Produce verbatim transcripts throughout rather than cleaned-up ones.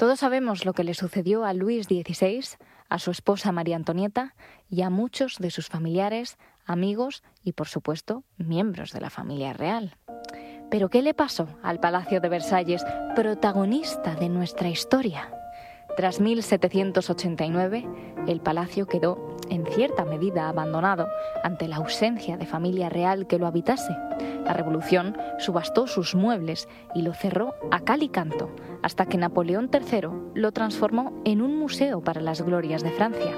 Todos sabemos lo que le sucedió a Luis dieciséis, a su esposa María Antonieta y a muchos de sus familiares, amigos y, por supuesto, miembros de la familia real. ¿Pero qué le pasó al Palacio de Versalles, protagonista de nuestra historia? Tras mil setecientos ochenta y nueve, el palacio quedó, en cierta medida, abandonado ante la ausencia de familia real que lo habitase. La Revolución subastó sus muebles y lo cerró a cal y canto, hasta que Napoleón tercero lo transformó en un museo para las glorias de Francia.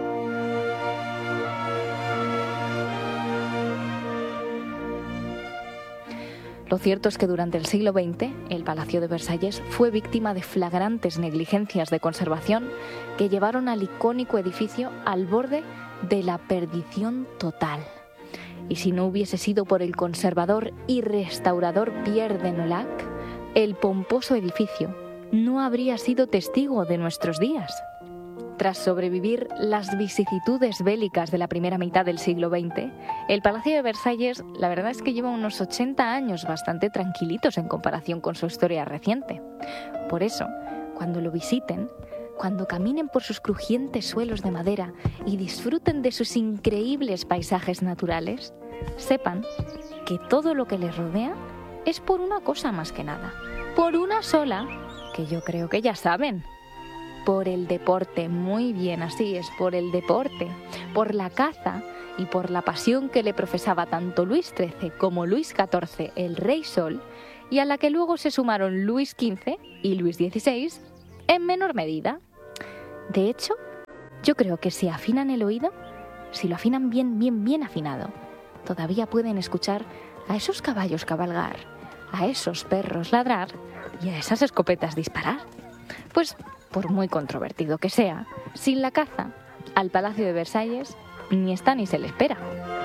Lo cierto es que durante el siglo veinte, el Palacio de Versalles fue víctima de flagrantes negligencias de conservación que llevaron al icónico edificio al borde de la perdición total. Y si no hubiese sido por el conservador y restaurador Pierre de Nolac, el pomposo edificio no habría sido testigo de nuestros días. Tras sobrevivir las vicisitudes bélicas de la primera mitad del siglo veinte, el Palacio de Versalles, la verdad es que lleva unos ochenta años bastante tranquilitos en comparación con su historia reciente. Por eso, cuando lo visiten, cuando caminen por sus crujientes suelos de madera y disfruten de sus increíbles paisajes naturales, sepan que todo lo que les rodea es por una cosa más que nada, por una sola, que yo creo que ya saben. Por el deporte, muy bien, así es, por el deporte, por la caza y por la pasión que le profesaba tanto Luis trece como Luis catorce, el Rey Sol, y a la que luego se sumaron Luis quince y Luis dieciséis en menor medida. De hecho, yo creo que si afinan el oído, si lo afinan bien, bien, bien afinado, todavía pueden escuchar a esos caballos cabalgar, a esos perros ladrar y a esas escopetas disparar. Pues, por muy controvertido que sea, sin la caza, al Palacio de Versalles ni está ni se le espera.